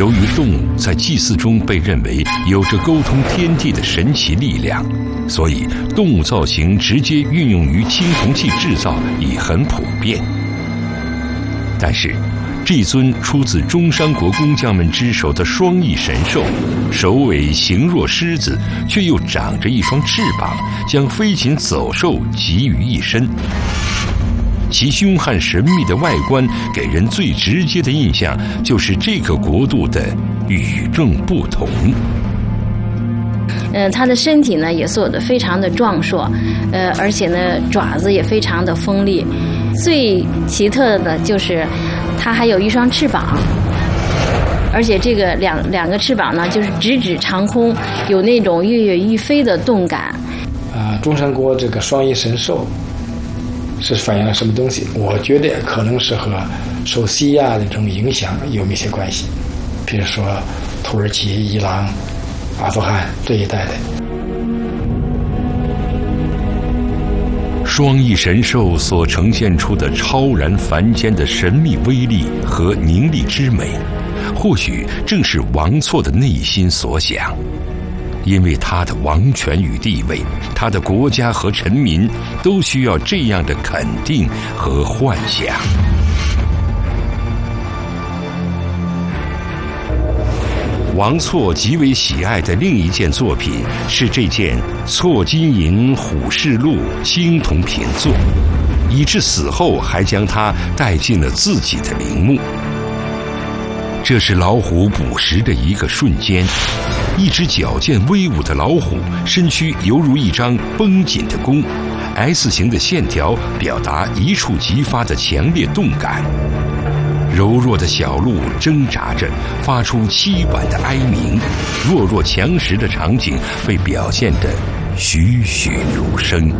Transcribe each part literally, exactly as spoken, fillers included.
由于动物在祭祀中被认为有着沟通天地的神奇力量，所以动物造型直接运用于青铜器制造已很普遍。但是，这尊出自中山国工匠们之手的双翼神兽，首尾形若狮子，却又长着一双翅膀，将飞禽走兽集于一身。其凶悍神秘的外观给人最直接的印象，就是这个国度的与众不同。 呃，它的身体呢也做得非常的壮硕，呃，而且呢爪子也非常的锋利。最奇特的就是它还有一双翅膀，而且这个两两个翅膀呢就是直指长空，有那种跃跃欲飞的动感。 啊，中山国这个双翼神兽是反映了什么东西？我觉得可能是和受西亚的这种影响有密切关系，比如说土耳其、伊朗、阿富汗这一带的。 双翼神兽所呈现出的超然凡间的神秘威力和凝丽之美，或许正是王错的内心所想。因为他的王权与地位，他的国家和臣民都需要这样的肯定和幻想。王错极为喜爱的另一件作品是这件错金银虎视录青铜品作，以致死后还将它带进了自己的陵墓。这是老虎捕食的一个瞬间，一只矫健威武的老虎，身躯犹如一张绷紧的弓 ，S 型的线条表达一触即发的强烈动感。柔弱的小鹿挣扎着，发出凄婉的哀鸣，弱肉强食的场景被表现得栩栩如生。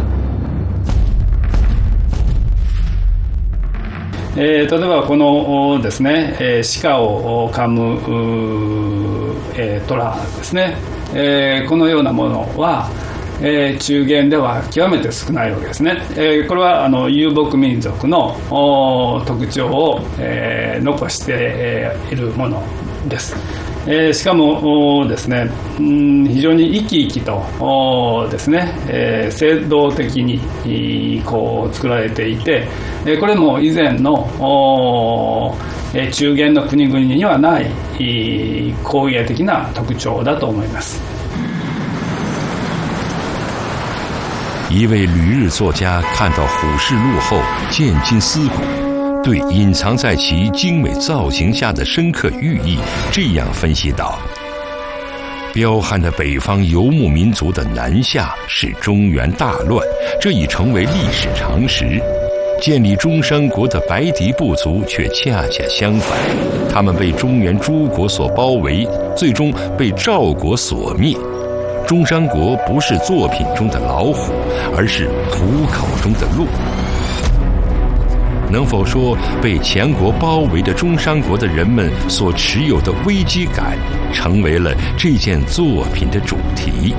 えー、例えばこのですね、えー、鹿を噛む、えー、トラですね、えー、このようなものは、えー、中原では極めて少ないわけですね。えー、これはあの遊牧民族の特徴を、えー、残しているものです。えー、しかもですね、うん、非常に生き生きとですね、えー、制度的にこう作られていて、えー、これも以前のえー、中原の国々にはない工芸的な特徴だと思います。 一位旅日作家看到虎视录后见今思古，对隐藏在其精美造型下的深刻寓意这样分析道：彪悍的北方游牧民族的南下使中原大乱，这已成为历史常识。建立中山国的白狄部族却恰恰相反，他们被中原诸国所包围，最终被赵国所灭。中山国不是作品中的老虎，而是虎口中的鹿。能否说被强国包围的中山国的人们所持有的危机感，成为了这件作品的主题？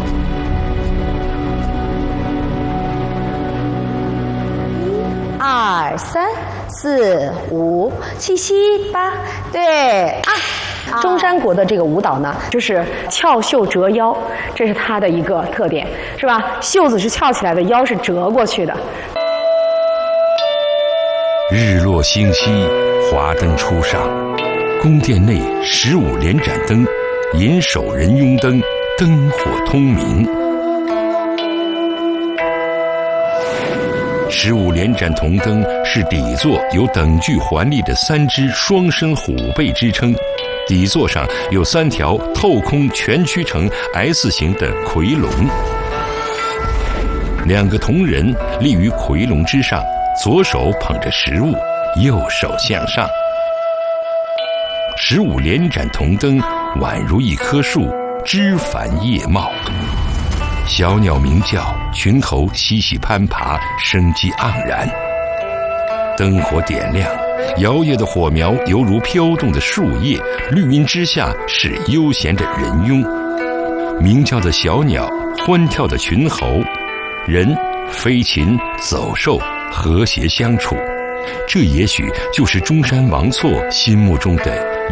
二三四五七七八，对啊。中山国的这个舞蹈呢，就是翘袖折腰，这是它的一个特点，是吧？袖子是翘起来的，腰是折过去的。 日落星稀，华灯初上，宫殿内十五连盏灯，银手人拥灯，灯火通明。十五连盏铜灯是底座有等距环立的三只双身虎背支撑，底座上有三条透空蜷曲成 S 型的夔龙，两个铜人立于夔龙之上，左手捧着食物，右手向上。十五连盏铜灯宛如一棵树，枝繁叶茂。小鸟鸣叫，群猴嬉戏攀爬，生机盎然。灯火点亮，摇曳的火苗犹如飘动的树叶，绿荫之下是悠闲的人拥。鸣叫的小鸟，欢跳的群猴，人、飞禽、走兽和谐相处，这也许就是中山王错心目中的